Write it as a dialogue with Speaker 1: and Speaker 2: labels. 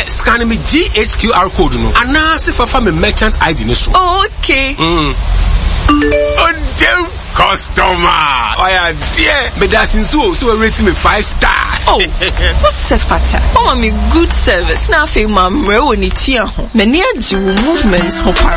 Speaker 1: scan me GHQR code no. Anase fafa me merchant ID no so.
Speaker 2: Okay.
Speaker 1: Oh damn customer. Oh yeah, dear. But that's in so we rate me 5 star.
Speaker 2: Oh, what's the fatter? Oh, me good service. Now, I feel my mre woni chia ho. Many aji movements ho para.